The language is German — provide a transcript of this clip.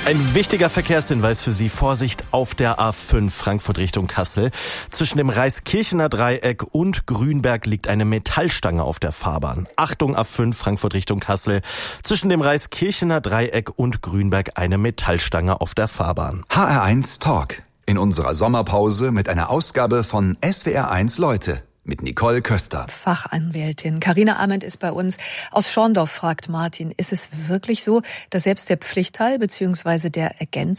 Ein wichtiger Verkehrshinweis für Sie. Vorsicht auf der A5 Frankfurt Richtung Kassel. Zwischen dem Reiskirchener Dreieck und Grünberg liegt eine Metallstange auf der Fahrbahn. Achtung, A5 Frankfurt Richtung Kassel. Zwischen dem Reiskirchener Dreieck und Grünberg eine Metallstange auf der Fahrbahn. HR1 Talk. In unserer Sommerpause mit einer Ausgabe von SWR1 Leute. Mit Nicole Köster. Fachanwältin Carina Arment ist bei uns. Aus Schorndorf fragt Martin, ist es wirklich so, dass selbst der Pflichtteil bzw. der